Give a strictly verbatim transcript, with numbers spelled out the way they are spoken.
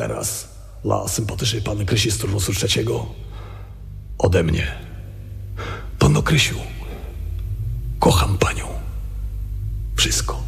teraz dla sympatycznej panny Krysi z turnusu trzeciego ode mnie. Panno Krysiu, kocham panią. Wszystko.